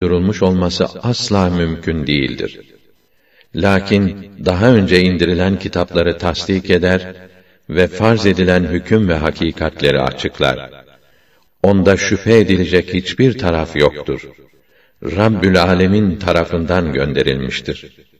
durulmuş olması asla mümkün değildir. Lakin daha önce indirilen kitapları tasdik eder ve farz edilen hüküm ve hakikatleri açıklar. Onda şüphe edilecek hiçbir taraf yoktur. Rabbül Alemin tarafından gönderilmiştir.